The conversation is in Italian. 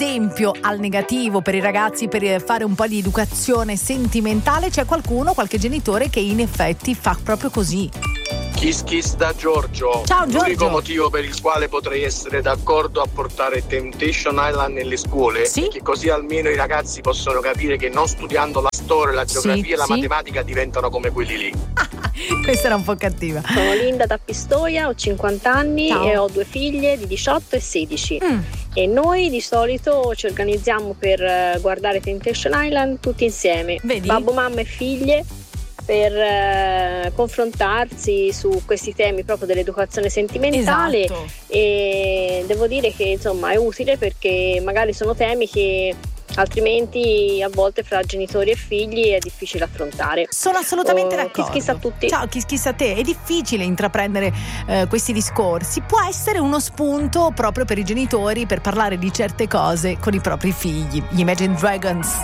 esempio al negativo per i ragazzi per fare un po' di educazione sentimentale, c'è qualche genitore che in effetti fa proprio così. Kiss da Giorgio. Ciao Giorgio. L'unico motivo per il quale potrei essere d'accordo a portare Temptation Island nelle scuole Sì? è che così almeno i ragazzi possono capire che non studiando la storia, la geografia e la matematica diventano come quelli lì. Questa era un po' cattiva. Sono Linda da Pistoia, ho 50 anni. Ciao. E ho 2 figlie di 18 e 16. E noi di solito ci organizziamo per guardare Temptation Island tutti insieme. Vedi? Babbo, mamma e figlie, per confrontarsi su questi temi proprio dell'educazione sentimentale. Esatto. E devo dire che insomma è utile perché magari sono temi che altrimenti a volte fra genitori e figli è difficile affrontare. Sono assolutamente d'accordo. Kiss a tutti. Ciao, kiss a te. È difficile intraprendere questi discorsi. Può essere uno spunto proprio per i genitori per parlare di certe cose con i propri figli. Gli Imagine Dragons.